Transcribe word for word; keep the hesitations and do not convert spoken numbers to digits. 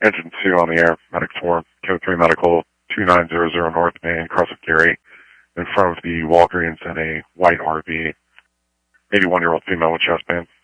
Engine two on the air, Medic four, Code three Medical, two nine zero zero North Main, cross of Gary, in front of the Walgreens and a white R V, eighty-one-year-old female with chest pain.